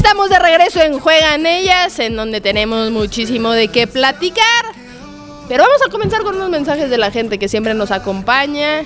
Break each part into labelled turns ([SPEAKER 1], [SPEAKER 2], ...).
[SPEAKER 1] Estamos de regreso en Juegan Ellas, en donde tenemos muchísimo de qué platicar. Pero vamos a comenzar con unos mensajes de la gente que siempre nos acompaña.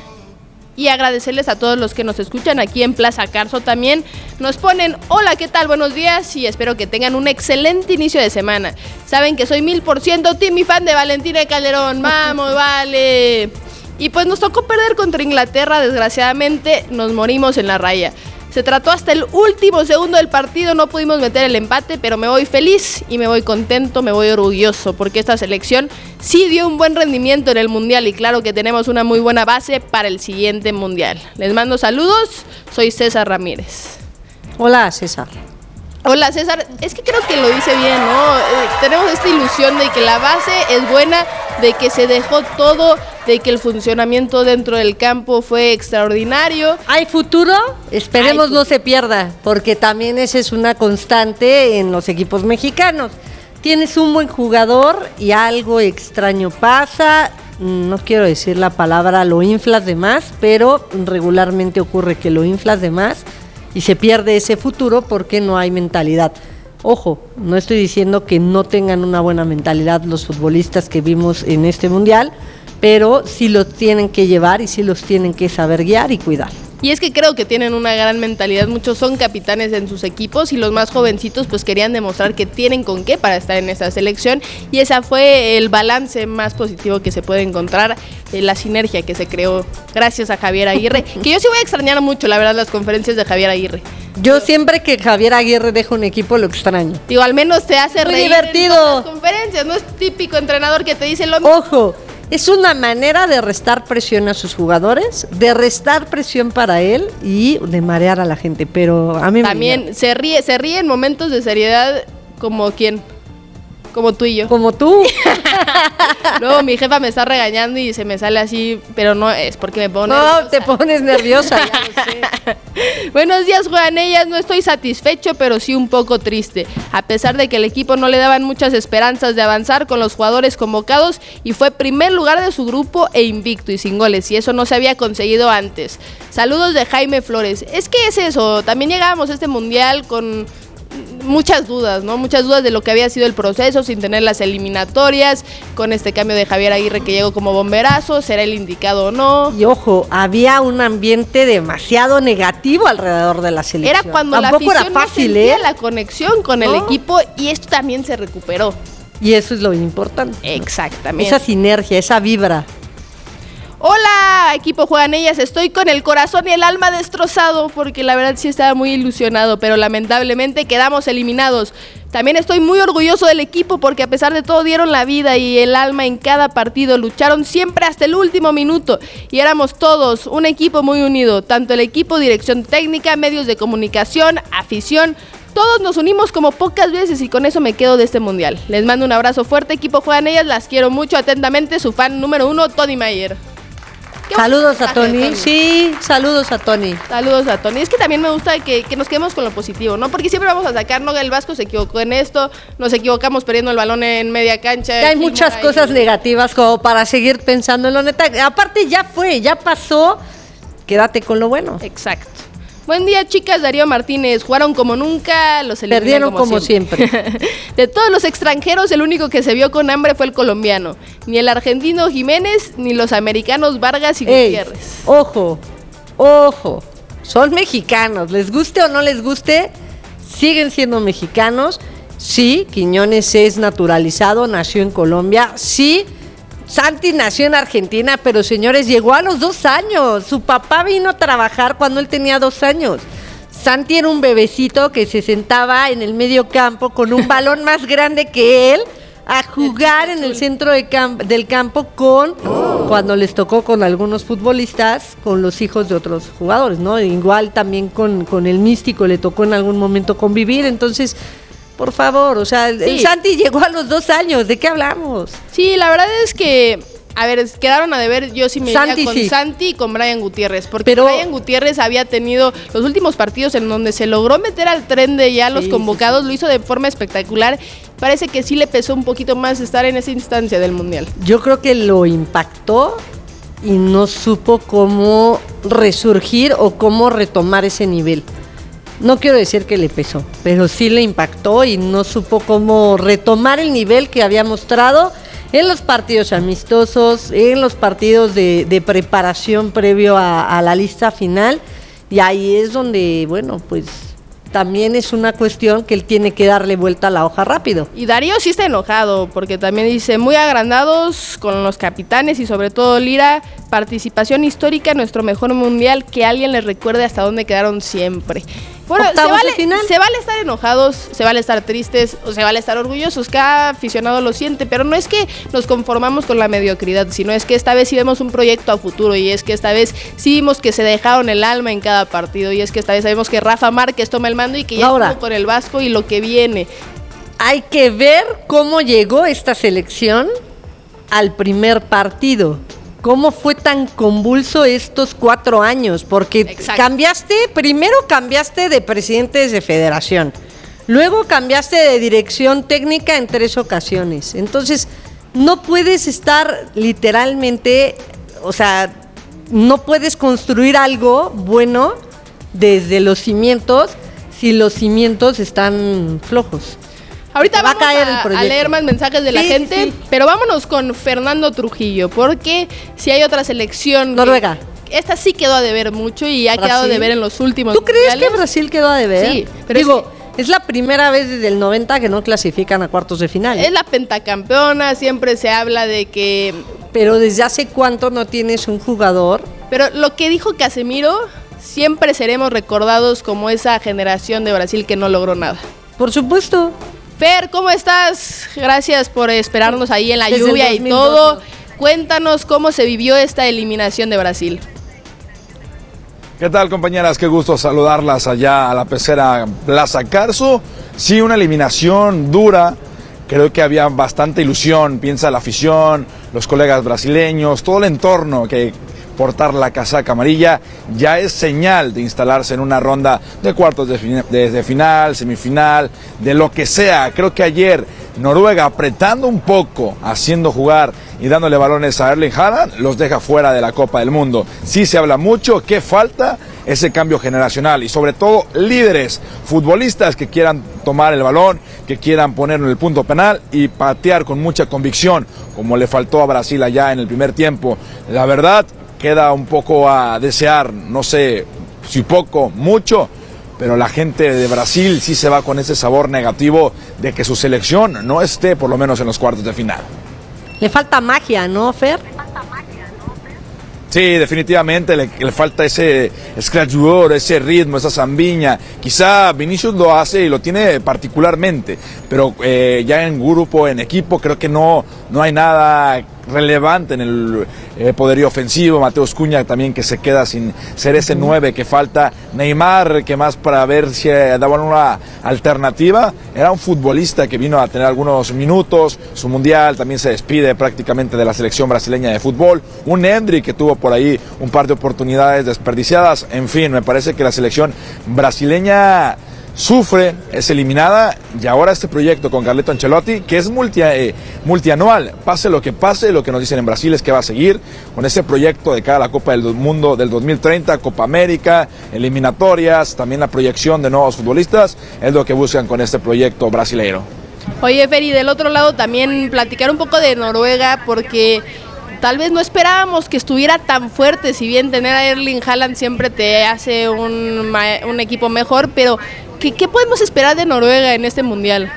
[SPEAKER 1] Y agradecerles a todos los que nos escuchan aquí en Plaza Carso también. Nos ponen, hola, ¿qué tal? Buenos días y espero que tengan un excelente inicio de semana. Saben que soy 1000% team y fan de Valentina Calderón. ¡Vamos, vale! Y pues nos tocó perder contra Inglaterra, desgraciadamente nos morimos en la raya. Se trató hasta el último segundo del partido, no pudimos meter el empate, pero me voy feliz y me voy contento, me voy orgulloso, porque esta selección sí dio un buen rendimiento en el Mundial y claro que tenemos una muy buena base para el siguiente Mundial. Les mando saludos, soy César Ramírez.
[SPEAKER 2] Hola, César.
[SPEAKER 1] Hola, César. Es que creo que lo dice bien, ¿no? Tenemos esta ilusión de que la base es buena, de que se dejó todo, de que el funcionamiento dentro del campo fue extraordinario.
[SPEAKER 2] ¿Hay futuro? Esperemos no se pierda, porque también esa es una constante en los equipos mexicanos. Tienes un buen jugador y algo extraño pasa. No quiero decir la palabra lo inflas de más, pero regularmente ocurre que lo inflas de más y se pierde ese futuro porque no hay mentalidad. Ojo, no estoy diciendo que no tengan una buena mentalidad los futbolistas que vimos en este Mundial, pero sí los tienen que llevar y sí los tienen que saber guiar y cuidar.
[SPEAKER 1] Y es que creo que tienen una gran mentalidad, muchos son capitanes en sus equipos y los más jovencitos pues querían demostrar que tienen con qué para estar en esta selección y ese fue el balance más positivo que se puede encontrar, la sinergia que se creó gracias a Javier Aguirre, que yo sí voy a extrañar mucho la verdad las conferencias de Javier Aguirre.
[SPEAKER 2] Yo siempre que Javier Aguirre deja un equipo lo extraño.
[SPEAKER 1] Digo, al menos te hace
[SPEAKER 2] muy
[SPEAKER 1] reír
[SPEAKER 2] divertido
[SPEAKER 1] en las conferencias, no es típico entrenador que te dice lo mismo.
[SPEAKER 2] Ojo, es una manera de restar presión a sus jugadores, de restar presión para él y de marear a la gente, pero a mí
[SPEAKER 1] también se ríe en momentos de seriedad como quién, como tú y yo.
[SPEAKER 2] Como tú.
[SPEAKER 1] Luego mi jefa me está regañando y se me sale así, pero no es porque me pongo nerviosa.
[SPEAKER 2] No, te pones nerviosa, ya lo sé.
[SPEAKER 1] Buenos días, Juegan Ellas. No estoy satisfecho, pero sí un poco triste. A pesar de que el equipo no le daban muchas esperanzas de avanzar con los jugadores convocados y fue primer lugar de su grupo e invicto y sin goles, y eso no se había conseguido antes. Saludos de Jaime Flores. Es que es eso, también llegábamos a este mundial con muchas dudas, ¿no? Muchas dudas de lo que había sido el proceso sin tener las eliminatorias, con este cambio de Javier Aguirre que llegó como bomberazo, ¿será el indicado o no?
[SPEAKER 2] Y ojo, había un ambiente demasiado negativo alrededor de la selección.
[SPEAKER 1] Era cuando
[SPEAKER 2] tampoco
[SPEAKER 1] la afición
[SPEAKER 2] era fácil,
[SPEAKER 1] no sentía la conexión con el equipo y esto también se recuperó.
[SPEAKER 2] Y eso es lo importante.
[SPEAKER 1] Exactamente.
[SPEAKER 2] Esa sinergia, esa vibra.
[SPEAKER 1] Hola, equipo Juegan Ellas, estoy con el corazón y el alma destrozado porque la verdad sí estaba muy ilusionado, pero lamentablemente quedamos eliminados. También estoy muy orgulloso del equipo porque a pesar de todo dieron la vida y el alma en cada partido, lucharon siempre hasta el último minuto y éramos todos un equipo muy unido, tanto el equipo, dirección técnica, medios de comunicación, afición. Todos nos unimos como pocas veces y con eso me quedo de este mundial. Les mando un abrazo fuerte, equipo Juegan Ellas, las quiero mucho, atentamente, su fan número 1, Tony Mayer.
[SPEAKER 2] Saludos a Tony. Sí, saludos a Tony.
[SPEAKER 1] Saludos a Tony. Es que también me gusta que nos quedemos con lo positivo, ¿no? Porque siempre vamos a sacar, ¿no? El Vasco se equivocó en esto, nos equivocamos perdiendo el balón en media cancha.
[SPEAKER 2] Hay muchas cosas negativas como para seguir pensando en lo neta. Aparte ya fue, ya pasó. Quédate con lo bueno.
[SPEAKER 1] Exacto. Buen día, chicas. Darío Martínez. Jugaron como nunca, los
[SPEAKER 2] perdieron como siempre.
[SPEAKER 1] De todos los extranjeros, el único que se vio con hambre fue el colombiano. Ni el argentino Jiménez, ni los americanos Vargas y Gutiérrez.
[SPEAKER 2] Ojo, ojo. Son mexicanos. Les guste o no les guste, siguen siendo mexicanos. Sí, Quiñones es naturalizado, nació en Colombia. Sí, Santi nació en Argentina, pero señores, llegó a los 2 años. Su papá vino a trabajar cuando él tenía 2 años. Santi era un bebecito que se sentaba en el medio campo con un balón más grande que él a jugar en el centro del campo cuando les tocó con algunos futbolistas, con los hijos de otros jugadores, ¿no? Igual también con el Místico le tocó en algún momento convivir, entonces... Por favor, o sea, sí. El Santi llegó a los 2 años, ¿de qué hablamos?
[SPEAKER 1] Sí, la verdad es que, a ver, quedaron a deber, yo sí me iría con Santi y con Brian Gutiérrez, porque Brian Gutiérrez había tenido los últimos partidos en donde se logró meter al tren de ya los convocados, lo hizo de forma espectacular, parece que sí le pesó un poquito más estar en esa instancia del Mundial.
[SPEAKER 2] Yo creo que lo impactó y no supo cómo resurgir o cómo retomar ese nivel. no quiero decir que le pesó, pero sí le impactó y no supo cómo retomar el nivel que había mostrado en los partidos amistosos, en los partidos de preparación previo a la lista final. Y ahí es donde, bueno, pues también es una cuestión que él tiene que darle vuelta a la hoja rápido.
[SPEAKER 1] Y Darío sí está enojado, porque también dice, muy agrandados con los capitanes y sobre todo Lira, participación histórica en nuestro mejor mundial, que alguien les recuerde hasta dónde quedaron siempre. Bueno, se vale estar enojados, se vale estar tristes, o se vale estar orgullosos, cada aficionado lo siente, pero no es que nos conformamos con la mediocridad, sino es que esta vez sí vemos un proyecto a futuro, y es que esta vez sí vimos que se dejaron el alma en cada partido, y es que esta vez sabemos que Rafa Márquez toma el mando y que ya estuvo con el Vasco y lo que viene.
[SPEAKER 2] Hay que ver cómo llegó esta selección al primer partido. ¿Cómo fue tan convulso estos 4 años? Porque primero cambiaste de presidentes de federación, luego cambiaste de dirección técnica en 3 ocasiones. Entonces, no puedes estar literalmente, o sea, no puedes construir algo bueno desde los cimientos si los cimientos están flojos.
[SPEAKER 1] Ahorita vamos a leer más mensajes de la gente, pero vámonos con Fernando Trujillo, porque si hay otra selección...
[SPEAKER 2] Noruega.
[SPEAKER 1] Esta sí quedó a deber mucho y ha quedado a deber en los últimos
[SPEAKER 2] mundiales. ¿Tú crees que Brasil quedó a deber?
[SPEAKER 1] Sí,
[SPEAKER 2] pero es la primera vez desde el 90 que no clasifican a cuartos de final.
[SPEAKER 1] Es la pentacampeona, siempre se habla de que...
[SPEAKER 2] Pero ¿desde hace cuánto no tienes un jugador?
[SPEAKER 1] Pero lo que dijo Casemiro, siempre seremos recordados como esa generación de Brasil que no logró nada.
[SPEAKER 2] Por supuesto.
[SPEAKER 1] Fer, ¿cómo estás? Gracias por esperarnos ahí en la lluvia y todo. Cuéntanos cómo se vivió esta eliminación de Brasil.
[SPEAKER 3] ¿Qué tal, compañeras? Qué gusto saludarlas allá a la pecera Plaza Carso. Sí, una eliminación dura. Creo que había bastante ilusión, piensa la afición, los colegas brasileños, todo el entorno que portar la casaca amarilla ya es señal de instalarse en una ronda de cuartos de final, semifinal, de lo que sea. Creo que ayer Noruega, apretando un poco, haciendo jugar y dándole balones a Erling Haaland, los deja fuera de la Copa del Mundo. Sí se habla mucho, ¿qué falta? Ese cambio generacional y sobre todo líderes, futbolistas que quieran tomar el balón, que quieran ponerlo en el punto penal y patear con mucha convicción, como le faltó a Brasil allá en el primer tiempo. La verdad, queda un poco a desear, no sé si poco, mucho, pero la gente de Brasil sí se va con ese sabor negativo de que su selección no esté por lo menos en los cuartos de final.
[SPEAKER 2] Le falta magia, ¿no, Fer?
[SPEAKER 3] Sí, definitivamente le falta ese scratch-word, ese ritmo, esa zambiña. Quizá Vinicius lo hace y lo tiene particularmente, pero ya en grupo, en equipo, creo que no hay nada relevante en el poderío ofensivo. Mateus Cunha también, que se queda sin ser ese 9 que falta. Neymar, que más para ver si daban una alternativa. Era un futbolista que vino a tener algunos minutos, su mundial, también se despide prácticamente de la selección brasileña de fútbol. Un Endrick que tuvo por ahí un par de oportunidades desperdiciadas. En fin, me parece que la selección brasileña sufre, es eliminada, y ahora este proyecto con Carleto Ancelotti, que es multianual, pase, lo que nos dicen en Brasil es que va a seguir con este proyecto de cara a la Copa del Mundo del 2030, Copa América, eliminatorias, también la proyección de nuevos futbolistas, es lo que buscan con este proyecto brasileiro.
[SPEAKER 1] Oye, Fer, y del otro lado también platicar un poco de Noruega, porque tal vez no esperábamos que estuviera tan fuerte, si bien tener a Erling Haaland siempre te hace un equipo mejor, pero ¿qué podemos esperar de Noruega en este mundial?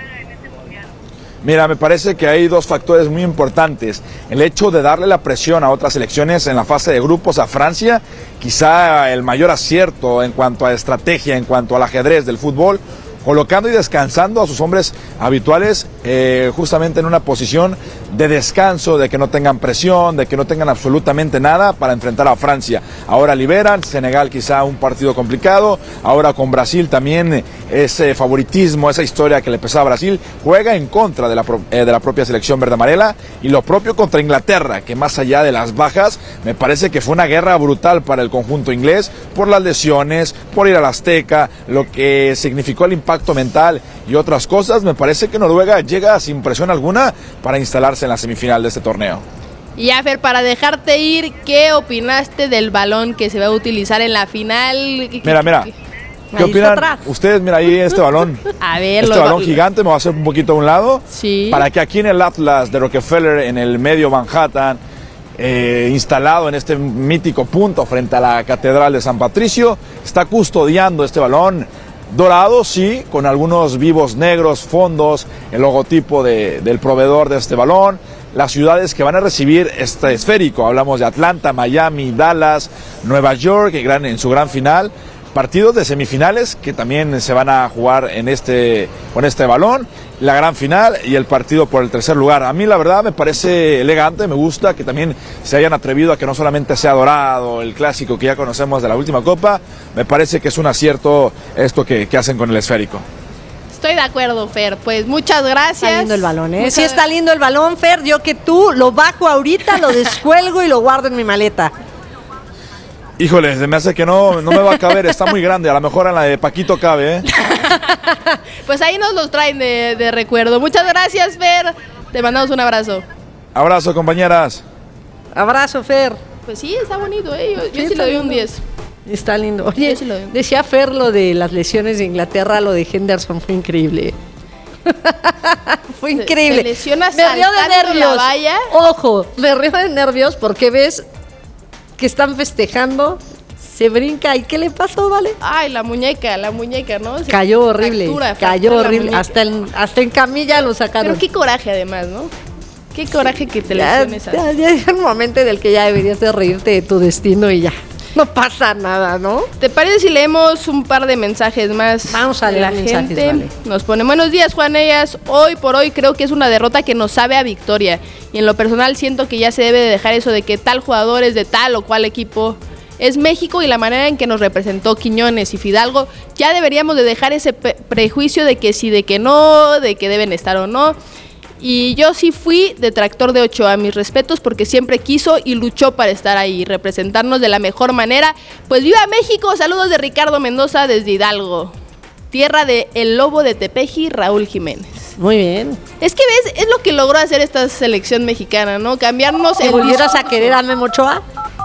[SPEAKER 3] Mira, me parece que hay 2 factores muy importantes. El hecho de darle la presión a otras selecciones en la fase de grupos, a Francia, quizá el mayor acierto en cuanto a estrategia, en cuanto al ajedrez del fútbol, colocando y descansando a sus hombres habituales justamente en una posición de descanso, de que no tengan presión, de que no tengan absolutamente nada para enfrentar a Francia. Ahora liberan, Senegal quizá un partido complicado, ahora con Brasil también ese favoritismo, esa historia que le pesaba a Brasil, juega en contra de la propia selección verde amarela, y lo propio contra Inglaterra, que más allá de las bajas, me parece que fue una guerra brutal para el conjunto inglés, por las lesiones, por ir al Azteca, lo que significó el impacto mental y otras cosas. Me parece que Noruega llega sin presión alguna para instalarse en la semifinal de este torneo.
[SPEAKER 1] Y Fer, para dejarte ir, ¿qué opinaste del balón que se va a utilizar en la final?
[SPEAKER 3] Mira, ¿Qué
[SPEAKER 2] Ahí está
[SPEAKER 3] opinan
[SPEAKER 2] atrás.
[SPEAKER 3] ustedes? Mira, ahí este balón.
[SPEAKER 1] A ver,
[SPEAKER 3] Este balón gigante me va a hacer un poquito a un lado.
[SPEAKER 1] Sí.
[SPEAKER 3] Para que aquí en el Atlas de Rockefeller, en el medio Manhattan, instalado en este mítico punto frente a la Catedral de San Patricio, está custodiando este balón dorado, sí, con algunos vivos negros, fondos, el logotipo del proveedor de este balón. Las ciudades que van a recibir este esférico, hablamos de Atlanta, Miami, Dallas, Nueva York, en su gran final. Partidos de semifinales que también se van a jugar con este balón, la gran final y el partido por el tercer lugar. A mí la verdad me parece elegante, me gusta que también se hayan atrevido a que no solamente sea dorado, el clásico que ya conocemos de la última copa. Me parece que es un acierto esto que hacen con el esférico.
[SPEAKER 1] Estoy de acuerdo, Fer. Pues muchas gracias.
[SPEAKER 2] Está lindo el balón, ¿eh?
[SPEAKER 1] Muchas-
[SPEAKER 2] Sí está lindo el balón, Fer. Yo que tú lo bajo ahorita, lo descuelgo y lo guardo en mi maleta.
[SPEAKER 3] Híjole, se me hace que no me va a caber, está muy grande, a lo mejor en la de Paquito cabe, ¿eh?
[SPEAKER 1] Pues ahí nos los traen de recuerdo. Muchas gracias, Fer. Te mandamos un abrazo.
[SPEAKER 3] Abrazo, compañeras.
[SPEAKER 2] Abrazo, Fer.
[SPEAKER 1] Pues sí, está bonito, ¿eh? Yo sí
[SPEAKER 2] está
[SPEAKER 1] le doy un
[SPEAKER 2] lindo.
[SPEAKER 1] 10.
[SPEAKER 2] Está lindo. Oye,
[SPEAKER 1] Yo sí lo veo.
[SPEAKER 2] decía Fer lo de las lesiones de Inglaterra, lo de Henderson fue increíble. Fue increíble.
[SPEAKER 1] Se lesiona
[SPEAKER 2] Me río de
[SPEAKER 1] saltando
[SPEAKER 2] nervios.
[SPEAKER 1] la valla.
[SPEAKER 2] Ojo, me río de nervios porque ves que están festejando, se brinca. ¿Y qué le pasó, vale?
[SPEAKER 1] Ay, la muñeca, ¿no? Se-
[SPEAKER 2] Cayó horrible,
[SPEAKER 1] fractura
[SPEAKER 2] cayó
[SPEAKER 1] la
[SPEAKER 2] horrible.
[SPEAKER 1] muñeca.
[SPEAKER 2] Hasta en camilla lo sacaron.
[SPEAKER 1] Pero qué coraje además, ¿no? Qué coraje que te
[SPEAKER 2] Ya,
[SPEAKER 1] lesiones así.
[SPEAKER 2] ya llega un momento en el que ya deberías de reírte de tu destino y ya. No pasa nada, ¿no?
[SPEAKER 1] ¿Te parece si leemos un par de mensajes más?
[SPEAKER 2] Vamos a
[SPEAKER 1] de
[SPEAKER 2] leer
[SPEAKER 1] la
[SPEAKER 2] mensajes,
[SPEAKER 1] gente.
[SPEAKER 2] vale.
[SPEAKER 1] Nos pone buenos días, Juan Ellas. Hoy por hoy creo que es una derrota que nos sabe a victoria. Y en lo personal siento que ya se debe de dejar eso de que tal jugador es de tal o cual equipo. Es México y la manera en que nos representó Quiñones y Fidalgo. Ya deberíamos de dejar ese prejuicio de que sí, de que no, de que deben estar o no. Y yo sí fui detractor de Ochoa, mis respetos, porque siempre quiso y luchó para estar ahí, representarnos de la mejor manera. Pues ¡viva México! Saludos de Ricardo Mendoza desde Hidalgo, tierra de El Lobo de Tepeji, Raúl Jiménez.
[SPEAKER 2] Muy bien.
[SPEAKER 1] Es que ves, es lo que logró hacer esta selección mexicana, ¿no? Cambiarnos
[SPEAKER 2] ¿Te
[SPEAKER 1] el
[SPEAKER 2] volvieras a
[SPEAKER 1] discurso.
[SPEAKER 2] querer a Memo Ochoa?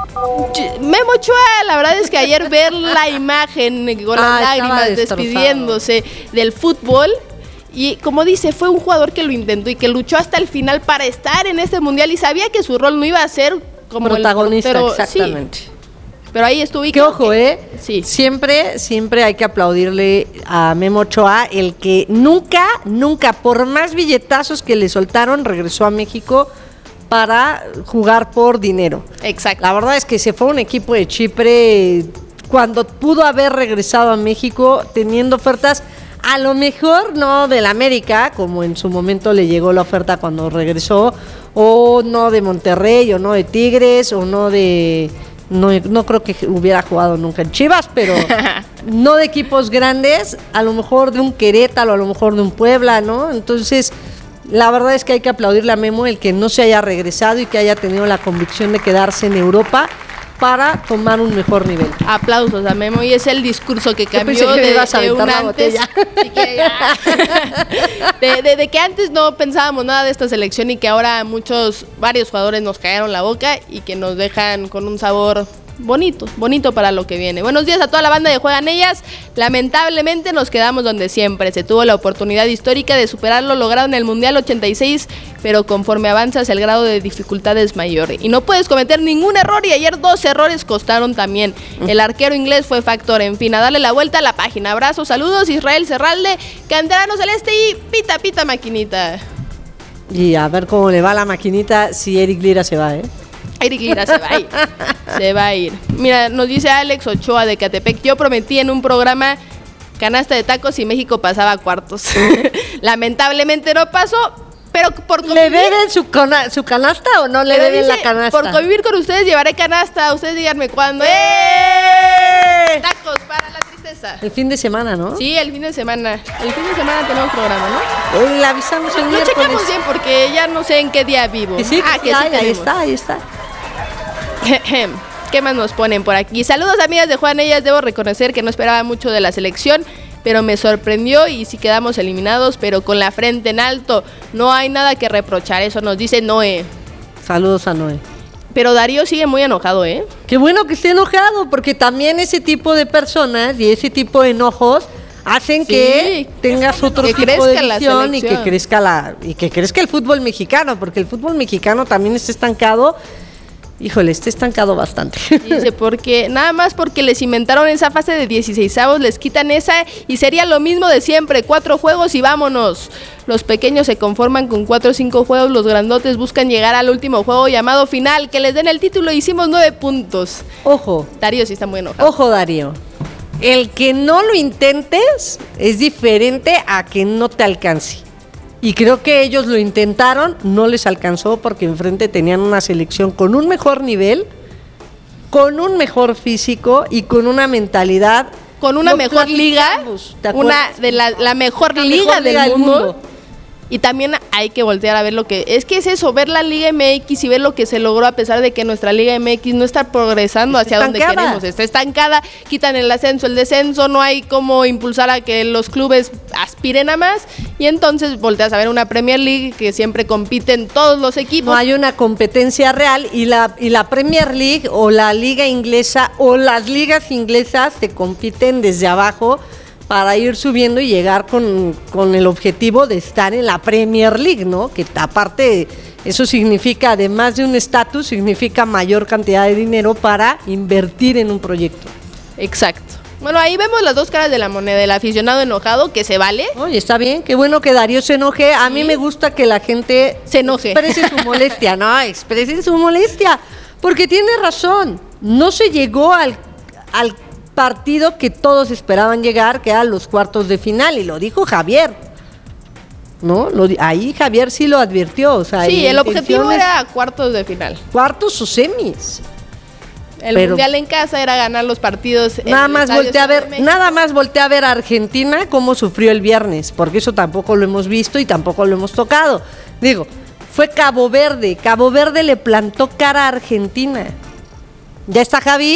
[SPEAKER 1] Memo Ochoa, la verdad es que ayer ver la imagen con las
[SPEAKER 2] estaba
[SPEAKER 1] lágrimas
[SPEAKER 2] destrozado.
[SPEAKER 1] despidiéndose del fútbol. Y como dice, fue un jugador que lo intentó y que luchó hasta el final para estar en este mundial y sabía que su rol no iba a ser como
[SPEAKER 2] Protagonista,
[SPEAKER 1] el portero.
[SPEAKER 2] exactamente.
[SPEAKER 1] Sí, pero ahí estuvo y
[SPEAKER 2] Que
[SPEAKER 1] creo
[SPEAKER 2] ojo,
[SPEAKER 1] que- Sí.
[SPEAKER 2] Siempre hay que aplaudirle a Memo Ochoa, el que nunca, por más billetazos que le soltaron, regresó a México para jugar por dinero.
[SPEAKER 1] Exacto.
[SPEAKER 2] La verdad es que se fue a un equipo de Chipre cuando pudo haber regresado a México teniendo ofertas, a lo mejor no del América, como en su momento le llegó la oferta cuando regresó, o no de Monterrey, o no de Tigres, o no de... No creo que hubiera jugado nunca en Chivas, pero no de equipos grandes, a lo mejor de un Querétaro, a lo mejor de un Puebla, ¿no? Entonces, la verdad es que hay que aplaudirle a Memo el que no se haya regresado y que haya tenido la convicción de quedarse en Europa para tomar un mejor nivel.
[SPEAKER 1] Aplausos a Memo y es el discurso que
[SPEAKER 2] Yo
[SPEAKER 1] cambió
[SPEAKER 2] pensé que me
[SPEAKER 1] de,
[SPEAKER 2] ibas a
[SPEAKER 1] de un
[SPEAKER 2] aventar la
[SPEAKER 1] antes.
[SPEAKER 2] botella.
[SPEAKER 1] Sí que ya. De que antes no pensábamos nada de esta selección y que ahora varios jugadores nos callaron la boca y que nos dejan con un sabor bonito para lo que viene. Buenos días a toda la banda de Juegan Ellas. Lamentablemente nos quedamos donde siempre. Se tuvo la oportunidad histórica de superar lo logrado en el Mundial 86, pero conforme avanzas el grado de dificultad es mayor. Y no puedes cometer ningún error y ayer 2 errores costaron también. El arquero inglés fue factor. En fin, a darle la vuelta a la página. Abrazos, saludos, Israel Serralde, Canterano Celeste y pita maquinita.
[SPEAKER 2] Y a ver cómo le va la maquinita si Eric Lira se va, ¿eh?
[SPEAKER 1] Eric Lira se va a ir. Se va a ir. Mira, nos dice Alex Ochoa de Catepec. Yo prometí en un programa canasta de tacos y México pasaba a cuartos. Lamentablemente no pasó, pero por
[SPEAKER 2] ¿Le deben su canasta o no le
[SPEAKER 1] pero
[SPEAKER 2] deben
[SPEAKER 1] dice,
[SPEAKER 2] la canasta?
[SPEAKER 1] por convivir con ustedes llevaré canasta. Ustedes díganme cuándo. Tacos para la tristeza.
[SPEAKER 2] El fin de semana, ¿no?
[SPEAKER 1] Sí, el fin de semana. El fin de semana tenemos programa, ¿no?
[SPEAKER 2] Hoy le avisamos el
[SPEAKER 1] Lo
[SPEAKER 2] miércoles.
[SPEAKER 1] checamos bien porque ya no sé en qué día vivo.
[SPEAKER 2] Que sí, que sí, ahí
[SPEAKER 1] tenemos.
[SPEAKER 2] está, ahí está.
[SPEAKER 1] ¿Qué más nos ponen por aquí? Saludos, amigas de Juan Ellas. Debo reconocer que no esperaba mucho de la selección, pero me sorprendió y sí quedamos eliminados, pero con la frente en alto. No hay nada que reprochar, eso nos dice Noé.
[SPEAKER 2] Saludos a Noé.
[SPEAKER 1] Pero Darío sigue muy enojado, ¿eh?
[SPEAKER 2] Qué bueno que esté enojado, porque también ese tipo de personas y ese tipo de enojos hacen que tengas otro
[SPEAKER 1] que
[SPEAKER 2] tipo de
[SPEAKER 1] crezca
[SPEAKER 2] visión
[SPEAKER 1] la
[SPEAKER 2] y que crezca el fútbol mexicano, porque el fútbol mexicano también está estancado. Híjole, está estancado bastante.
[SPEAKER 1] Dice, nada más porque les inventaron esa fase de 16avos, les quitan esa y sería lo mismo de siempre, 4 juegos y vámonos. Los pequeños se conforman con 4 o 5 juegos, los grandotes buscan llegar al último juego llamado final, que les den el título, hicimos 9 puntos.
[SPEAKER 2] Ojo.
[SPEAKER 1] Darío sí está muy enojado.
[SPEAKER 2] Ojo, Darío. El que no lo intentes es diferente a que no te alcance. Y creo que ellos lo intentaron, no les alcanzó porque enfrente tenían una selección con un mejor nivel, con un mejor físico y con una mentalidad.
[SPEAKER 1] Con una mejor liga, una de la mejor liga del mundo. Y también hay que voltear a ver lo que... Es que es eso, ver la Liga MX y ver lo que se logró a pesar de que nuestra Liga MX no está progresando hacia donde queremos. Está estancada, quitan el ascenso, el descenso, no hay cómo impulsar a que los clubes aspiren a más. Y entonces volteas a ver una Premier League que siempre compiten todos los equipos.
[SPEAKER 2] No hay una competencia real y la Premier League o la Liga Inglesa o las ligas inglesas se compiten desde abajo para ir subiendo y llegar con el objetivo de estar en la Premier League, ¿no? Que aparte, eso significa, además de un estatus, significa mayor cantidad de dinero para invertir en un proyecto.
[SPEAKER 1] Exacto. Bueno, ahí vemos las dos caras de la moneda, el aficionado enojado, que se vale.
[SPEAKER 2] Oye, está bien, qué bueno que Darío se enoje. A mí me gusta que la gente
[SPEAKER 1] se enoje.
[SPEAKER 2] Exprese su molestia, ¿no? Expresen su molestia, porque tiene razón. No se llegó al partido que todos esperaban llegar, que eran los cuartos de final, y lo dijo Javier, ¿no? Ahí Javier sí lo advirtió. O sea,
[SPEAKER 1] sí, el objetivo era cuartos de final.
[SPEAKER 2] Cuartos o semis.
[SPEAKER 1] El mundial en casa era ganar los partidos.
[SPEAKER 2] Nada más volteé a ver a Argentina cómo sufrió el viernes, porque eso tampoco lo hemos visto y tampoco lo hemos tocado. Digo, fue Cabo Verde le plantó cara a Argentina. ¿Ya está Javi?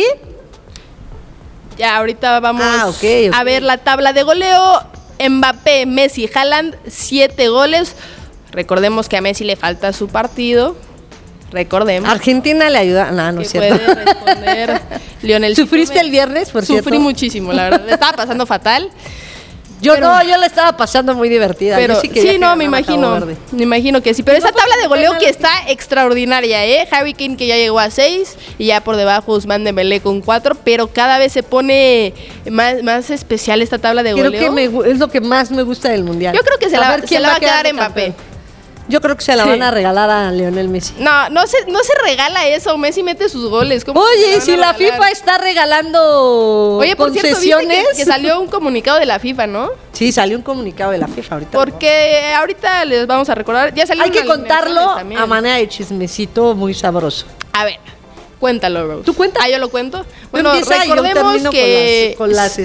[SPEAKER 1] Ya, ahorita vamos
[SPEAKER 2] okay.
[SPEAKER 1] A ver la tabla de goleo. Mbappé, Messi, Haaland, 7 goles. Recordemos que a Messi le falta su partido. Recordemos.
[SPEAKER 2] Argentina le ayuda. No es cierto.
[SPEAKER 1] Puede responder Lionel.
[SPEAKER 2] ¿Sufriste el viernes, por cierto?
[SPEAKER 1] Sufrí muchísimo, la verdad. Me estaba pasando fatal.
[SPEAKER 2] Yo la estaba pasando muy divertida.
[SPEAKER 1] Pero me imagino que sí. Pero esa tabla de goleo que está extraordinaria, ¿eh? Harry Kane que ya llegó a 6 y ya por debajo Ousmane Dembélé con 4, pero cada vez se pone más especial esta tabla de goleo.
[SPEAKER 2] Creo que es lo que más me gusta del mundial.
[SPEAKER 1] Yo creo que se la va a quedar Mbappé.
[SPEAKER 2] Yo creo que se la van a regalar a Lionel Messi.
[SPEAKER 1] No se regala eso. Messi mete sus goles.
[SPEAKER 2] Oye, si la FIFA está regalando concesiones.
[SPEAKER 1] Por cierto, que salió un comunicado de la FIFA, ¿no?
[SPEAKER 2] Sí, salió un comunicado de la FIFA ahorita.
[SPEAKER 1] Porque ahorita les vamos a recordar. Ya salió.
[SPEAKER 2] Hay que contarlo a manera de chismecito muy sabroso.
[SPEAKER 1] A ver, cuéntalo, Rose.
[SPEAKER 2] ¿Tú cuentas?
[SPEAKER 1] Yo lo cuento. Bueno, recordemos que
[SPEAKER 2] con las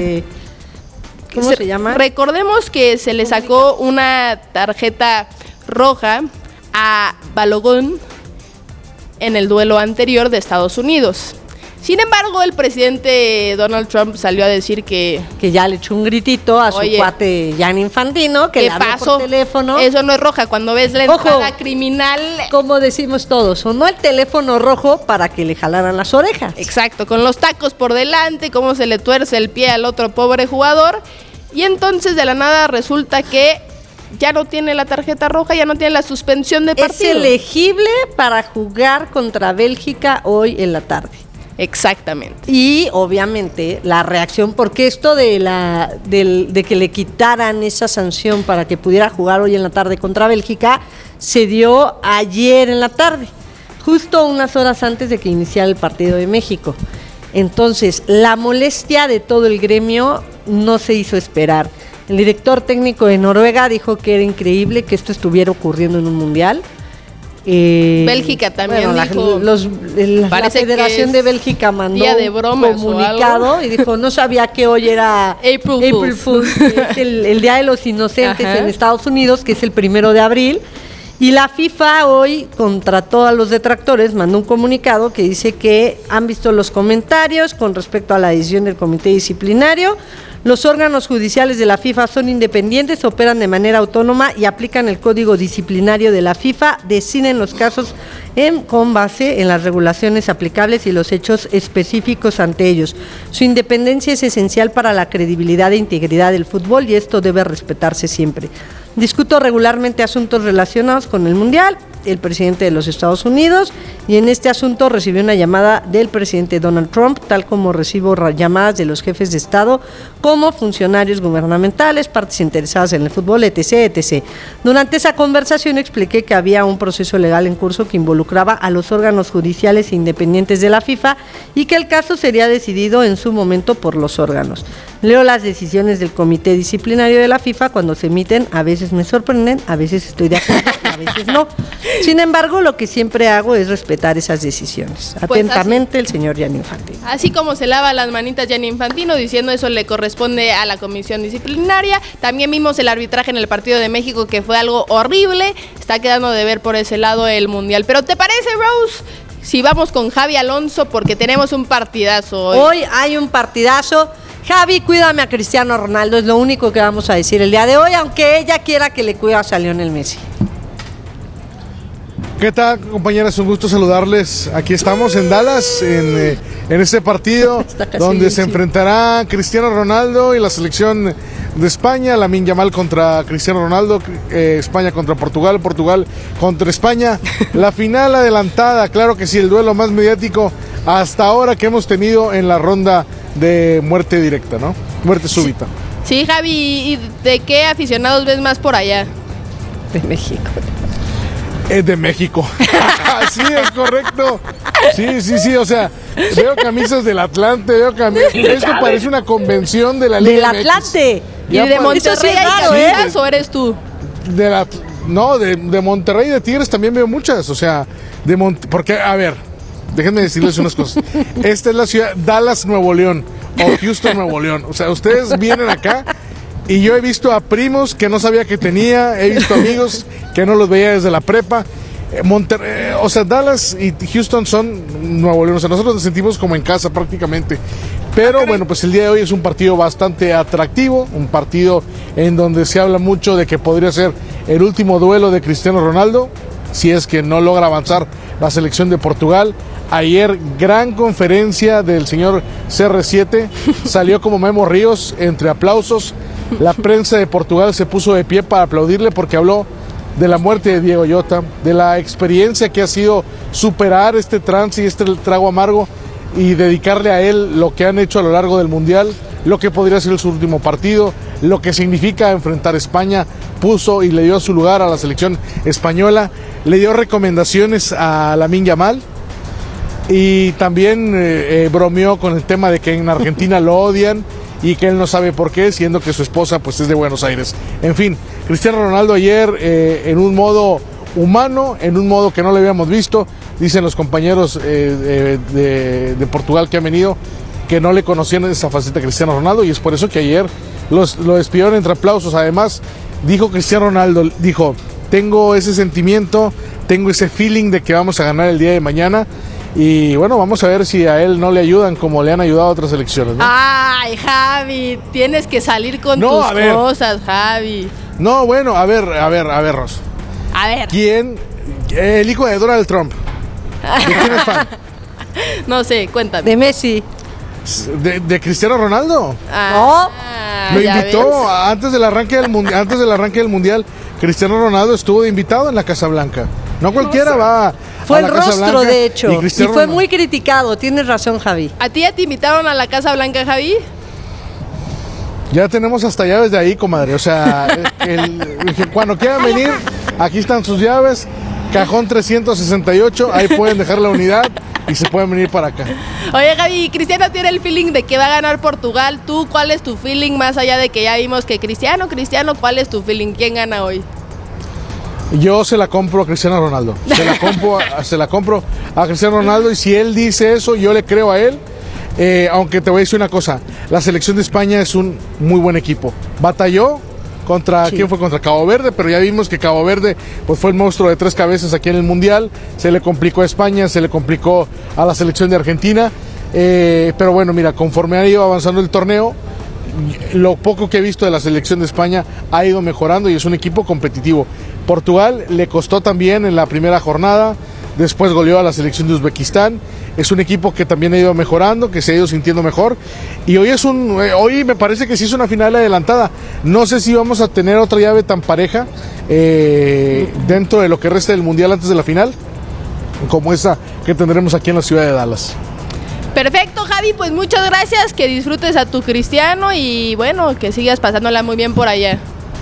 [SPEAKER 2] ¿cómo se llama?
[SPEAKER 1] Recordemos que se le sacó una tarjeta roja a Balogun en el duelo anterior de Estados Unidos. Sin embargo, el presidente Donald Trump salió a decir que
[SPEAKER 2] ya le echó un gritito a su cuate Gianni Infantino, que le habló por teléfono.
[SPEAKER 1] Eso no es roja, cuando ves la entrada criminal.
[SPEAKER 2] Como decimos todos, sonó el teléfono rojo para que le jalaran las orejas.
[SPEAKER 1] Exacto, con los tacos por delante, cómo se le tuerce el pie al otro pobre jugador. Y entonces de la nada resulta que ya no tiene la tarjeta roja, ya no tiene la suspensión de partido.
[SPEAKER 2] Es elegible para jugar contra Bélgica hoy en la tarde.
[SPEAKER 1] Exactamente.
[SPEAKER 2] Y obviamente la reacción, porque esto de que le quitaran esa sanción para que pudiera jugar hoy en la tarde contra Bélgica, se dio ayer en la tarde, justo unas horas antes de que iniciara el partido de México. Entonces, la molestia de todo el gremio no se hizo esperar. El director técnico de Noruega dijo que era increíble que esto estuviera ocurriendo en un mundial.
[SPEAKER 1] Bélgica también dijo.
[SPEAKER 2] La Federación de Bélgica mandó un comunicado y dijo, no sabía que hoy era April Fools, que es el Día de los Inocentes en Estados Unidos, que es el 1 de abril. Y la FIFA hoy, contra todos los detractores, mandó un comunicado que dice que han visto los comentarios con respecto a la decisión del comité disciplinario. Los órganos judiciales de la FIFA son independientes, operan de manera autónoma y aplican el código disciplinario de la FIFA, deciden los casos con base en las regulaciones aplicables y los hechos específicos ante ellos. Su independencia es esencial para la credibilidad e integridad del fútbol y esto debe respetarse siempre. Discuto regularmente asuntos relacionados con el Mundial, el presidente de los Estados Unidos, y en este asunto recibí una llamada del presidente Donald Trump, tal como recibo llamadas de los jefes de Estado, como funcionarios gubernamentales, partes interesadas en el fútbol, etc., etc. Durante esa conversación expliqué que había un proceso legal en curso que involucraba a los órganos judiciales e independientes de la FIFA y que el caso sería decidido en su momento por los órganos. Leo las decisiones del comité disciplinario de la FIFA cuando se emiten, a veces me sorprenden, a veces estoy de acuerdo, a veces no. Sin embargo, lo que siempre hago es respetar esas decisiones. Atentamente, el señor Gianni Infantino.
[SPEAKER 1] Así como se lava las manitas Gianni Infantino, diciendo eso le corresponde a la comisión disciplinaria. También vimos el arbitraje en el partido de México, que fue algo horrible. Está quedando de ver por ese lado el Mundial. ¿Pero te parece, Rose, si vamos con Javi Alonso? Porque tenemos un partidazo hoy.
[SPEAKER 2] Hoy hay un partidazo. Javi, cuídame a Cristiano Ronaldo, es lo único que vamos a decir el día de hoy, aunque ella quiera que le cuidas a Lionel Messi.
[SPEAKER 4] ¿Qué tal, compañeras? Un gusto saludarles. Aquí estamos en Dallas, en este partido donde se enfrentará Cristiano Ronaldo y la selección de España, Lamine Yamal contra Cristiano Ronaldo, España contra Portugal, Portugal contra España. La final adelantada, claro que sí, el duelo más mediático hasta ahora que hemos tenido en la ronda de muerte directa, ¿no? Muerte súbita.
[SPEAKER 1] Sí, Javi, ¿y de qué aficionados ves más por allá?
[SPEAKER 2] De México.
[SPEAKER 4] Es de México. Sí, es correcto. Sí, o sea, veo camisas del Atlante, esto parece una convención de la Liga
[SPEAKER 2] del Atlante.
[SPEAKER 1] ¿Y de Monterrey hay camisas o eres tú?
[SPEAKER 4] De Monterrey y de Tigres también veo muchas, o sea, porque, a ver, déjenme decirles unas cosas. Esta es la ciudad, Dallas, Nuevo León, o Houston, Nuevo León. O sea, ustedes vienen acá y yo he visto a primos que no sabía que tenía, he visto amigos que no los veía desde la prepa. Monterrey, o sea, Dallas y Houston son Nuevo León, o sea, nosotros nos sentimos como en casa prácticamente. Pero bueno, pues el día de hoy es un partido bastante atractivo, un partido en donde se habla mucho de que podría ser el último duelo de Cristiano Ronaldo, si es que no logra avanzar la selección de Portugal. Ayer, gran conferencia del señor CR7, salió como Memo Ríos entre aplausos. La prensa de Portugal se puso de pie para aplaudirle porque habló de la muerte de Diego Jota, de la experiencia que ha sido superar este trance y este trago amargo y dedicarle a él lo que han hecho a lo largo del Mundial, lo que podría ser su último partido, lo que significa enfrentar a España. Puso y le dio su lugar a la selección española, le dio recomendaciones a Lamine Yamal y también bromeó con el tema de que en Argentina lo odian y que él no sabe por qué, siendo que su esposa pues es de Buenos Aires. En fin, Cristiano Ronaldo ayer en un modo humano, en un modo que no le habíamos visto, dicen los compañeros de Portugal que han venido, que no le conocían esa faceta de Cristiano Ronaldo, y es por eso que ayer lo despidieron entre aplausos. Además, dijo Cristiano Ronaldo, tengo ese sentimiento, tengo ese feeling de que vamos a ganar el día de mañana. Y bueno, vamos a ver si a één no le ayudan como le han ayudado a otras selecciones, ¿no?
[SPEAKER 1] Ay, Javi, tienes que salir con tus cosas, Javi.
[SPEAKER 4] No, bueno, a ver, Ros.
[SPEAKER 1] A ver.
[SPEAKER 4] ¿Quién? El hijo de Donald Trump. ¿De quién es fan?
[SPEAKER 1] No sé, cuéntame.
[SPEAKER 2] De Messi.
[SPEAKER 4] ¿De Cristiano Ronaldo? Lo invitó antes del arranque del Mundial. Cristiano Ronaldo estuvo de invitado en la Casa Blanca. No cualquiera va.
[SPEAKER 2] Fue el rostro, de hecho, y fue muy criticado. Tienes razón, Javi.
[SPEAKER 1] ¿A ti ya te invitaron a la Casa Blanca, Javi?
[SPEAKER 4] Ya tenemos hasta llaves de ahí, comadre. O sea, cuando quieran venir, aquí están sus llaves. Cajón 368, ahí pueden dejar la unidad y se pueden venir para acá.
[SPEAKER 1] Oye, Javi, Cristiano tiene el feeling de que va a ganar Portugal. ¿Tú cuál es tu feeling, más allá de que ya vimos que Cristiano, cuál es tu feeling? ¿Quién gana hoy?
[SPEAKER 4] Yo se la compro a Cristiano Ronaldo. Se la compro a Cristiano Ronaldo, y si él dice eso, yo le creo a él. Aunque te voy a decir una cosa, la selección de España es un muy buen equipo. Batalló contra
[SPEAKER 2] Sí.
[SPEAKER 4] ¿quién fue? Contra Cabo Verde, pero ya vimos que Cabo Verde pues fue el monstruo de 3 cabezas aquí en el Mundial, se le complicó a España, se le complicó a la selección de Argentina, pero bueno, mira, conforme ha ido avanzando el torneo, lo poco que he visto de la selección de España ha ido mejorando y es un equipo competitivo. Portugal le costó también en la primera jornada, después goleó a la selección de Uzbekistán. Es un equipo que también ha ido mejorando, que se ha ido sintiendo mejor. Y hoy me parece que sí es una final adelantada. No sé si vamos a tener otra llave tan pareja dentro de lo que resta del Mundial antes de la final, como esa que tendremos aquí en la ciudad de Dallas.
[SPEAKER 1] Perfecto, Javi, pues muchas gracias, que disfrutes a tu Cristiano y bueno, que sigas pasándola muy bien por allá.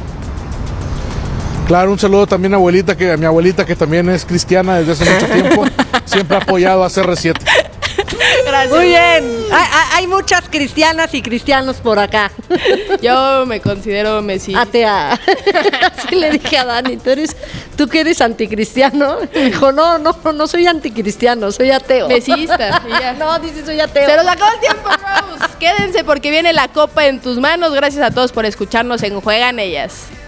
[SPEAKER 4] Claro, un saludo también a mi abuelita que también es cristiana desde hace mucho tiempo, siempre ha apoyado a CR7.
[SPEAKER 1] Gracias.
[SPEAKER 2] Muy bien. Hay muchas cristianas y cristianos por acá.
[SPEAKER 1] Yo me considero Messi.
[SPEAKER 2] Atea. Así le dije a Dani, ¿tú que eres anticristiano? Me dijo, no soy anticristiano, soy ateo.
[SPEAKER 1] Mesista. Y ya.
[SPEAKER 2] No, dice soy ateo.
[SPEAKER 1] Se nos acabó el tiempo, Rose. Quédense porque viene la copa en tus manos. Gracias a todos por escucharnos en Juegan Ellas.